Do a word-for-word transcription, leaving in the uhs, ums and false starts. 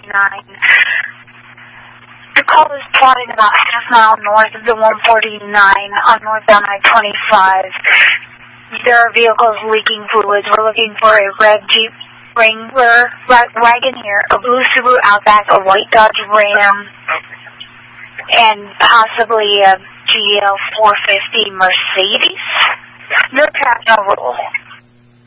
forty-nine. The call is plotting about half mile north of the one forty-nine on northbound I twenty-five. There are vehicles leaking fluids. We're looking for a red Jeep Wrangler, Wagoneer, a blue Subaru Outback, a white Dodge Ram, and possibly a G L four fifty Mercedes. No trap, no rule.